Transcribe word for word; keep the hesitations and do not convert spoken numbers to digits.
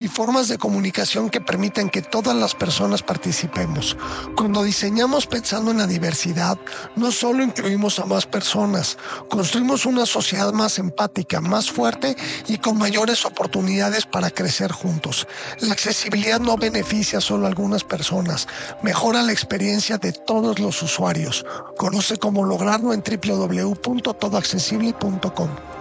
formas de comunicación que permiten que todas las personas participemos. Cuando diseñamos pensando en la diversidad, no solo incluimos a más personas, construimos una sociedad más empática, más fuerte y con mayores oportunidades para crecer juntos. La accesibilidad no beneficia solo a algunas personas, mejora la experiencia de todos los usuarios. Conoce cómo lograrlo en doble u doble u doble u punto todo accesible punto com.